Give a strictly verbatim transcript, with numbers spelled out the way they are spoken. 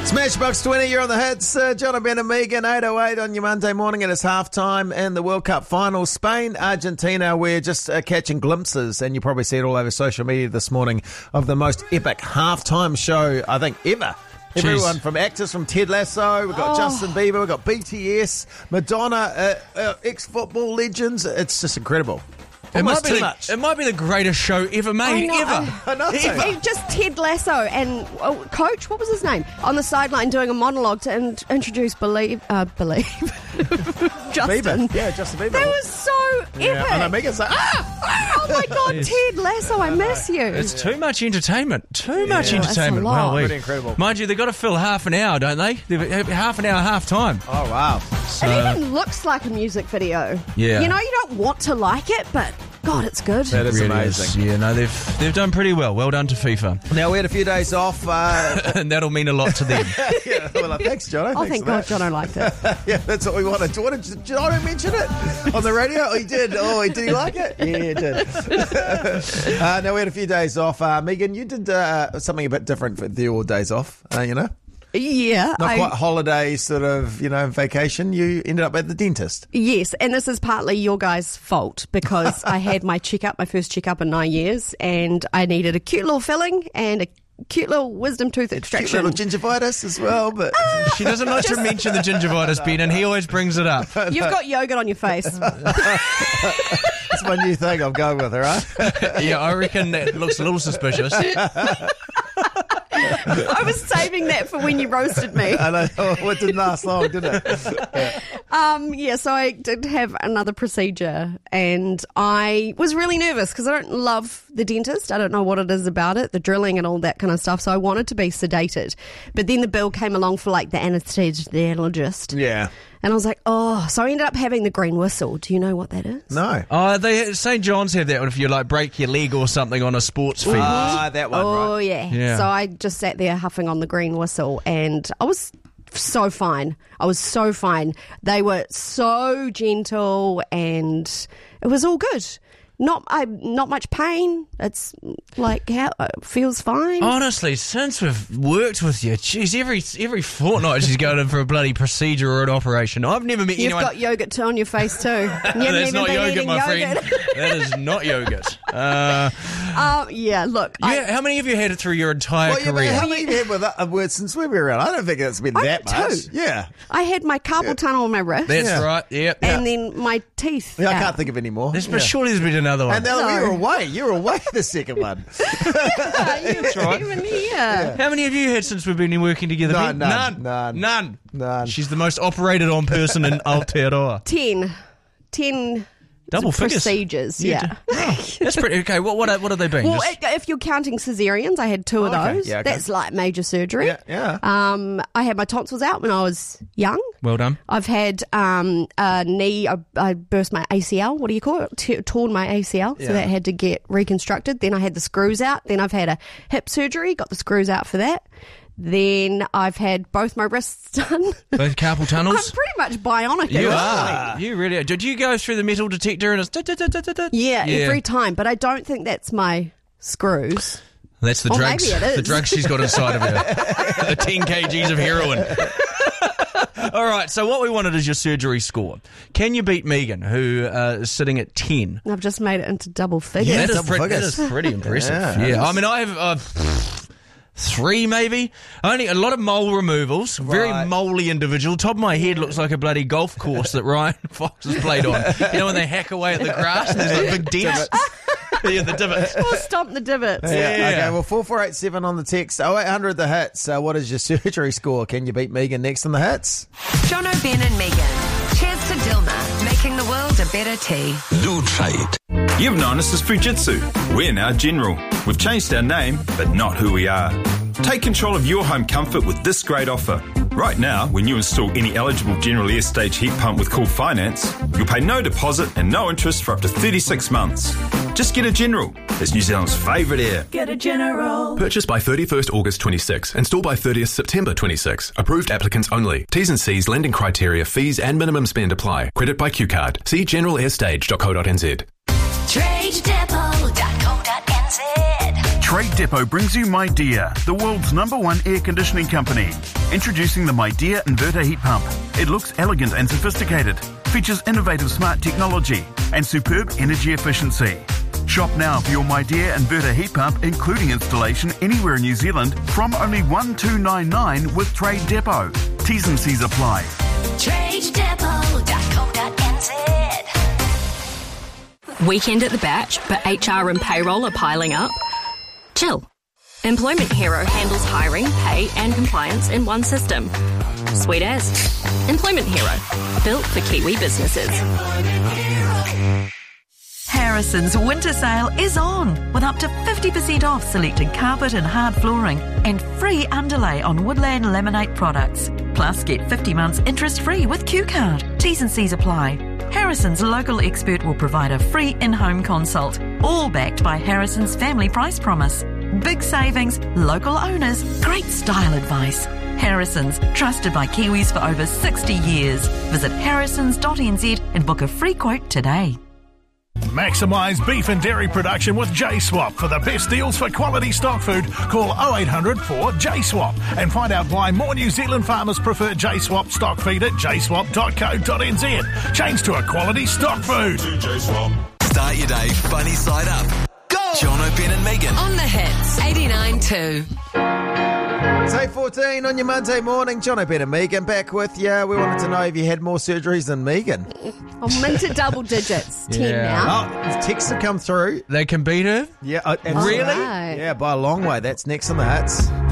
Smashbox twenty, you're on the hits. Uh, John, Ben and Megan, eight oh eight on your Monday morning. It is halftime in the World Cup final. Spain, Argentina, we're just uh, catching glimpses, and you probably see it all over social media this morning, of the most epic halftime show, I think, ever. Jeez. Everyone from actors from Ted Lasso, we've got Oh. Justin Bieber, we've got B T S, Madonna, uh, uh, ex-football legends. It's just incredible. It might, Almost be too the, much. it might be the greatest show ever made, I know. ever. I know. It- just Ted Lasso and oh, Coach, what was his name, on the sideline doing a monologue to in- introduce Believe, uh, Believe, Justin. Bieber. Yeah, Justin Bieber. That was so Yeah, epic. I know, Megan's like, ah! Oh my God, Yes. Ted Lasso, I miss you. It's too much entertainment. Too much Yeah. entertainment. That's a lot. Wow, Pretty incredible. Mind you, they've got to fill half an hour, don't they? They've half an hour, half time. Oh, wow. So, It even looks like a music video. Yeah. You know, you don't want to like it, but God, it's good. That is really amazing. is. Yeah, no, they've they've done pretty well. Well done to FIFA. Now, we had a few days off. Uh, And that'll mean a lot to them. yeah, well, uh, thanks, Jono. Oh, Thanks thank for God that. Jono liked it. Yeah, that's what we wanted. Do you want to, did Jono mention it on the radio? Oh, he did. Oh, he, did he like it? Yeah, he did. uh, now, we had a few days off. Uh, Megan, you did uh, something a bit different for the all days off, uh, you know? Yeah. Not I- quite holiday sort of, you know, vacation. You ended up at the dentist. Yes, and this is partly your guys' fault because I had my checkup, my first checkup in nine years, and I needed a cute little filling and a cute little wisdom tooth Cute extraction. little gingivitis as well, but She doesn't like to mention the gingivitis, Ben, and he always brings it up. You've got yogurt on your face. it's my new thing. I'm going with, all right? Yeah, I reckon that looks a little suspicious. I was saving that for when you roasted me. I know. Oh, it didn't last long, did it? Um, yeah, so I did have another procedure, and I was really nervous because I don't love the dentist. I don't know what it is about it, the drilling and all that kind of stuff. So I wanted to be sedated, but then the bill came along for like the anesthesiologist, Yeah. and I was like, oh. So I ended up having the green whistle. Do you know what that is? No. Oh, they Saint John's have that if you like break your leg or something on a sports field. Ah, that one, Oh right? yeah. Yeah. So I just sat there huffing on the green whistle, and I was so fine. I was so fine. They were so gentle, and it was all good. Not I, not much pain. It's like how it feels fine. Honestly, since we've worked with you, geez, every every fortnight she's going in for a bloody procedure or an operation. I've never met You've anyone. got yogurt too on your face too. You've That's even not been yogurt, eating my yogurt. friend. That is not yogurt. Uh, Um, yeah, look. I, yeah, how many have you had it through your entire Well, yeah, but career? how many have you had with uh, words since we've been around? I don't think it's been I that had much. two. Yeah. I had my carpal tunnel on my wrist, That's Yeah. right. Yep. and then my teeth. Yeah, I out. can't think of any more. There's, yeah. but surely there's been another one. And now No. you were away. You were away the second one. That's right. Even here. How many have you had since we've been working together? None, Ben? none, None. none. None. None. She's the most operated on person in Aotearoa. Ten. Ten Double figures. procedures, Yeah, yeah. That's pretty okay. What what, what have they been? Well, Just- i- if you're counting cesareans, I had two of Okay, those. yeah, okay. That's like major surgery. Yeah, yeah. Um, I had my tonsils out when I was young. well done. I've had um, a knee, I, I burst my A C L. What do you call it? T- torn my A C L. Yeah. So that had to get reconstructed. Then I had the screws out. Then I've had a hip surgery, got the screws out for that. Then I've had both my wrists done. Both carpal I'm tunnels. pretty much bionic. You at this point. are. You really are. Did you go through the metal detector and it's... da- da- da- da- da- da? Yeah, every time. But I don't think that's my screws. That's the Or drugs. maybe it is. The drugs she's got inside of her. The ten kilograms of heroin. All right, so what we wanted is your surgery score. Can you beat Megan, who uh, is sitting at ten? I've just made it into double figures. Yeah, that, is double pretty, that figures. is pretty impressive. Yeah, Yeah, that I is. mean, I have uh, three maybe. Only a lot of mole removals. Very Right. moley individual. Top of my head looks like a bloody golf course that Ryan Fox has played on. You know when they hack away at the grass and there's like big dents? Yeah, the divots. Oh, stomp the divots. Yeah. Yeah. Okay, well, four four eight seven on the text. oh eight hundred the hits. Uh, what is your surgery score? Can you beat Megan next on the hits? Jono, Ben and Megan. Cheers to Dilma, making the world a better tea. Lutrate. You've known us as Fujitsu. We're now General. We've changed our name, but not who we are. Take control of your home comfort with this great offer. Right now, when you install any eligible General Air Stage heat pump with Cool Finance, you'll pay no deposit and no interest for up to thirty-six months. Just get a General. It's New Zealand's favourite air. Purchased by thirty-first August twenty-six. Installed by thirtieth September twenty-six. Approved applicants only. T's and C's, lending criteria, fees and minimum spend apply. Credit by Q Card. See general air stage dot co dot n z. trade depot dot co dot n z Trade Depot brings you MyDear, the world's number one air conditioning company. Introducing the MyDear Inverter Heat Pump. It looks elegant and sophisticated, features innovative smart technology and superb energy efficiency. Shop now for your MyDear Inverter Heat Pump, including installation anywhere in New Zealand, from only one thousand two hundred ninety-nine with Trade Depot. T's and C's apply. trade depot dot com dot n z. Weekend at the Batch, but H R and payroll are piling up? Chill. Employment Hero handles hiring, pay and compliance in one system. Sweet as. Employment Hero. Built for Kiwi businesses. Harrison's winter sale is on with up to fifty percent off selected carpet and hard flooring and free underlay on Woodland Laminate products. Plus, get fifty months interest-free with Q Card. T's and C's apply. Harrison's local expert will provide a free in-home consult, all backed by Harrison's family price promise. Big savings, local owners, great style advice. Harrison's, trusted by Kiwis for over sixty years. Visit harrisons dot n z and book a free quote today. Maximise beef and dairy production with J-Swap. For the best deals for quality stock food, call oh eight hundred four J swap and find out why more New Zealand farmers prefer J-Swap stock feed at j swap dot co dot n z. Change to a quality stock food. Start your day funny side up. Go! Jono, Ben and Megan. On the hits, eighty-nine two. It's eight fourteen on your Monday morning. Jono, Ben and Megan back with you. We wanted to know if you had more surgeries than Megan. I'm into double digits. Ten Yeah. now. Oh, texts have come through. They can beat her? Yeah, uh, absolutely. Really? Right. Yeah, by a long way. That's next on the hits.